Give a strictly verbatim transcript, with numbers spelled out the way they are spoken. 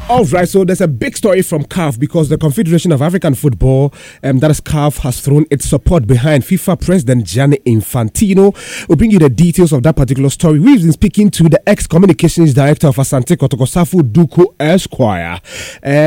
All right, so there's a big story from C A F because the Confederation of African Football, um, that is C A F, has thrown its support behind FIFA President Gianni Infantino. We'll bring you the details of that particular story. We've been speaking to the ex-communications director of Asante Kotoko, Safu Duku Esquire. Uh,